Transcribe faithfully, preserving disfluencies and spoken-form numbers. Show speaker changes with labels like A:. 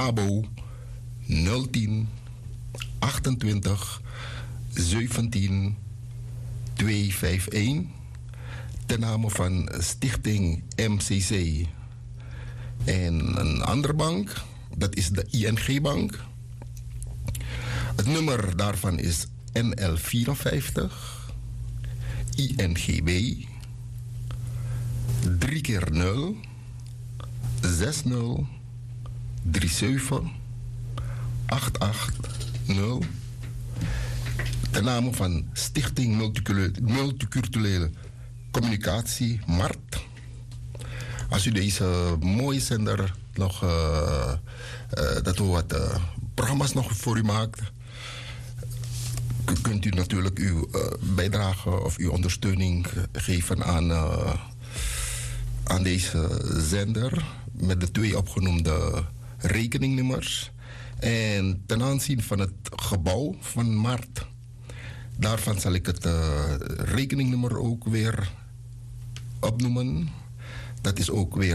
A: Abo nul tien achtentwintig zeventien tweehonderdvijfenvijftig ten name van Stichting M C C. En een andere bank, dat is de I N G-bank. Het nummer daarvan is N L vierenvijftig I N G B drie keer nul zes nul drie zeven acht acht nul. Ten name van Stichting Multicule- Multiculturele Communicatie, MART. Als u deze mooie zender nog, uh, uh, dat we wat uh, programma's nog voor u maakt, k- kunt u natuurlijk uw uh, bijdrage of uw ondersteuning geven aan, uh, aan deze zender met de twee opgenoemde rekeningnummers. En ten aanzien van het gebouw van MART, daarvan zal ik het uh, rekeningnummer ook weer opnoemen. Dat is ook weer